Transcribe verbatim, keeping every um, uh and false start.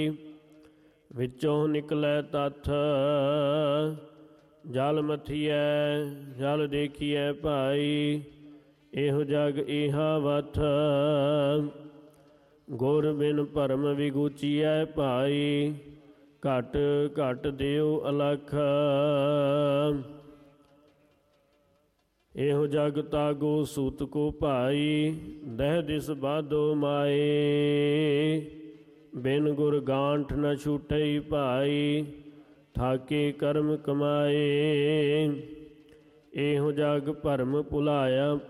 ਵਿੱਚੋਂ ਨਿਕਲੈ ਤੱਥ ਜਲ ਮਥੀਐ ਜਲ ਦੇਖੀਐ ਭਾਈ। ਇਹੋ ਜਗ ਇਹਾ ਵਥ ਗੁਰ ਬਿਨ ਭਰਮ ਵਿਗੂਚੀਐ ਭਾਈ। ਘਟ ਘਟ ਦਿਓ ਅਲਖ ਇਹੋ ਜਗ ਤਾਗੋ ਸੂਤ ਕੋ ਭਾਈ। ਦਹਿ ਦਿਸ ਬਾਧੋ ਮਾਏ ਬਿਨ ਗੁਰ ਗਾਂਠ ਨ ਛੂਟਈ ਭਾਈ। ਥਾਕੇ ਕਰਮ ਕਮਾਏ ਇਹੋ ਜਗ ਭਰਮ ਭੁਲਾਇਆ